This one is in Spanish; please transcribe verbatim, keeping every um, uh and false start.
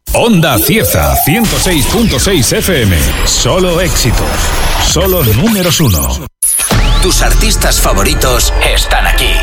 Onda Cieza, ciento seis punto seis F M. Solo éxitos. Solo números uno. Tus artistas favoritos están aquí.